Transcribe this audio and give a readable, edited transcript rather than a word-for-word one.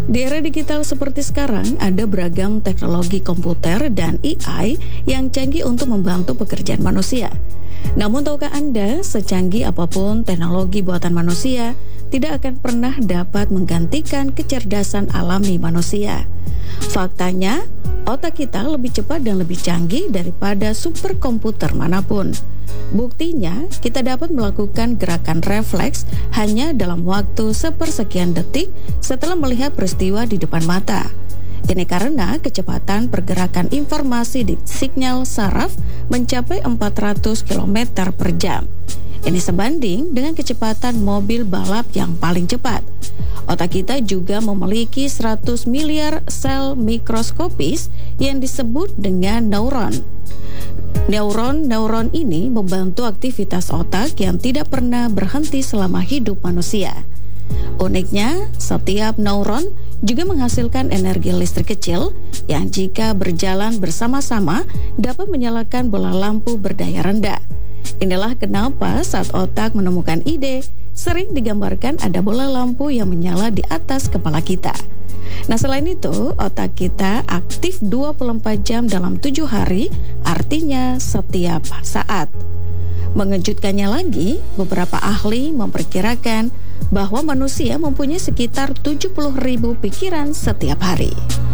Di era digital seperti sekarang, ada beragam teknologi komputer dan AI yang canggih untuk membantu pekerjaan manusia. Namun tahukah Anda, secanggih apapun teknologi buatan manusia, tidak akan pernah dapat menggantikan kecerdasan alami manusia. Faktanya, otak kita lebih cepat dan lebih canggih daripada superkomputer manapun. Buktinya, kita dapat melakukan gerakan refleks hanya dalam waktu sepersekian detik setelah melihat peristiwa di depan mata. Ini karena kecepatan pergerakan informasi di sinyal saraf mencapai 400 km per jam. Ini sebanding dengan kecepatan mobil balap yang paling cepat. Otak kita juga memiliki 100 miliar sel mikroskopis yang disebut dengan neuron. Neuron ini membantu aktivitas otak yang tidak pernah berhenti selama hidup manusia. Uniknya, setiap neuron juga menghasilkan energi listrik kecil yang jika berjalan bersama-sama dapat menyalakan bola lampu berdaya rendah. Inilah kenapa saat otak menemukan ide, sering digambarkan ada bola lampu yang menyala di atas kepala kita. Nah, selain itu, otak kita aktif 24 jam dalam 7 hari, artinya setiap saat. Mengejutkannya lagi, beberapa ahli memperkirakan bahwa manusia mempunyai sekitar 70.000 pikiran setiap hari.